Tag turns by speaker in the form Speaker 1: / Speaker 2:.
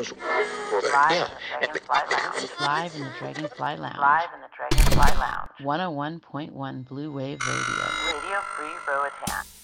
Speaker 1: Live in the Dragonfly Lounge. 101.1 Blue Wave Radio.
Speaker 2: Radio Free Roatan.